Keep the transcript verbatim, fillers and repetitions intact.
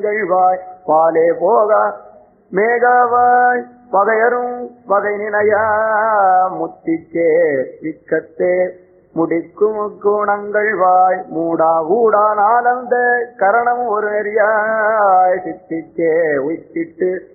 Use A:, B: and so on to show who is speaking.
A: வாய் பாலே போக மேகவாய் பகையரும் வகை நினையா முத்திச்சே விக்கத்தே முடிக்கும் குணங்கள் வாய் மூடா ஊடா நாளந்த கரணம் ஒரு நெறியாய் சித்திச்சே உய்த்திட்டு